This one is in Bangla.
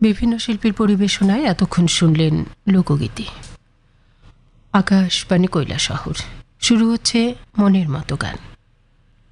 বিভিন্ন শিল্পীর পরিবেশনায় এতক্ষণ শুনলেন লোকগীতি। আকাশবাণী কৈলাসহর, শুরু হচ্ছে মনের মতো গান।